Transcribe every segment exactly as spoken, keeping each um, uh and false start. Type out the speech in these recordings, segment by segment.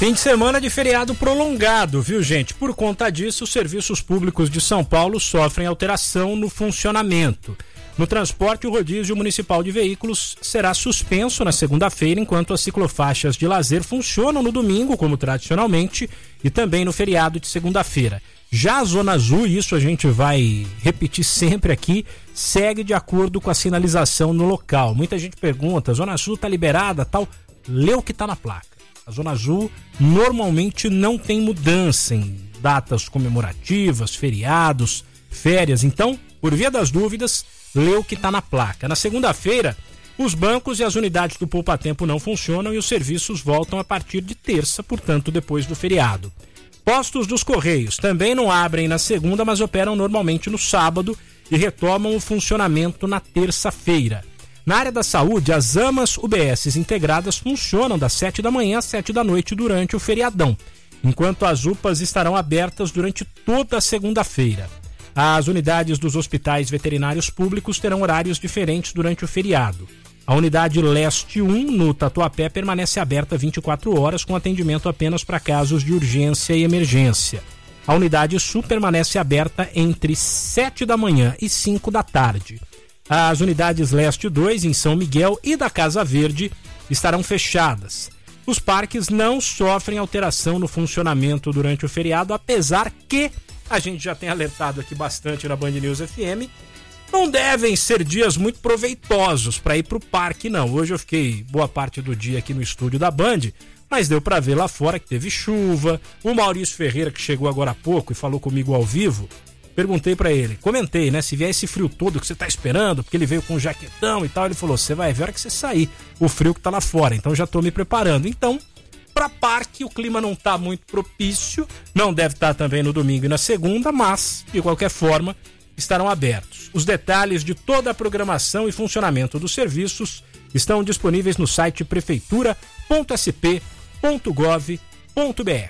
Fim de semana de feriado prolongado, viu, gente? Por conta disso, os serviços públicos de São Paulo sofrem alteração no funcionamento. No transporte, o rodízio municipal de veículos será suspenso na segunda-feira, enquanto as ciclofaixas de lazer funcionam no domingo, como tradicionalmente, e também no feriado de segunda-feira. Já a Zona Azul, isso a gente vai repetir sempre aqui, segue de acordo com a sinalização no local. Muita gente pergunta, a Zona Azul está liberada, tal? Lê o que está na placa. A Zona Azul normalmente não tem mudança em datas comemorativas, feriados, férias. Então, por via das dúvidas, lê o que está na placa. Na segunda-feira, os bancos e as unidades do Poupa Tempo não funcionam e os serviços voltam a partir de terça, portanto, depois do feriado. Postos dos Correios também não abrem na segunda, mas operam normalmente no sábado e retomam o funcionamento na terça-feira. Na área da saúde, as AMAs U B S integradas funcionam das sete da manhã às sete da noite durante o feriadão, enquanto as U P As estarão abertas durante toda a segunda-feira. As unidades dos hospitais veterinários públicos terão horários diferentes durante o feriado. A unidade Leste um, no Tatuapé, permanece aberta vinte e quatro horas, com atendimento apenas para casos de urgência e emergência. A unidade Sul permanece aberta entre sete da manhã e cinco da tarde. As unidades Leste dois, em São Miguel, e da Casa Verde estarão fechadas. Os parques não sofrem alteração no funcionamento durante o feriado, apesar que, a gente já tem alertado aqui bastante na Band News F M, não devem ser dias muito proveitosos para ir para o parque, não. Hoje eu fiquei boa parte do dia aqui no estúdio da Band, mas deu para ver lá fora que teve chuva. O Maurício Ferreira, que chegou agora há pouco e falou comigo ao vivo, perguntei para ele, comentei, né, se vier esse frio todo que você tá esperando, porque ele veio com um jaquetão e tal, ele falou, você vai ver a hora que você sair, o frio que tá lá fora, então já tô me preparando. Então, para parque, o clima não tá muito propício, não deve estar também no domingo e na segunda, mas, de qualquer forma, estarão abertos. Os detalhes de toda a programação e funcionamento dos serviços estão disponíveis no site prefeitura ponto s p ponto gov ponto b r.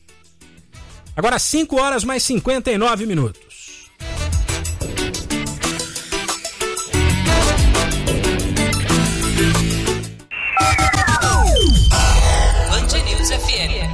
Agora cinco horas mais cinquenta e nove minutos. Band News F M.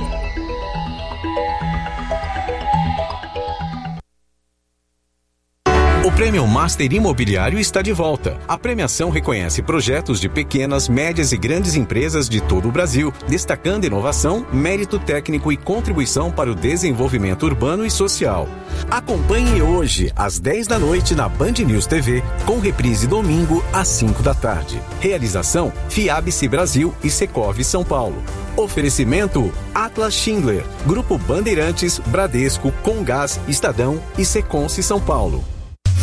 O Prêmio Master Imobiliário está de volta. A premiação reconhece projetos de pequenas, médias e grandes empresas de todo o Brasil, destacando inovação, mérito técnico e contribuição para o desenvolvimento urbano e social. Acompanhe hoje, às dez da noite, na Band News T V, com reprise domingo, às cinco da tarde. Realização, Fiabice Brasil e Secov São Paulo. Oferecimento, Atlas Schindler, Grupo Bandeirantes, Bradesco, Comgás, Estadão e Seconce São Paulo.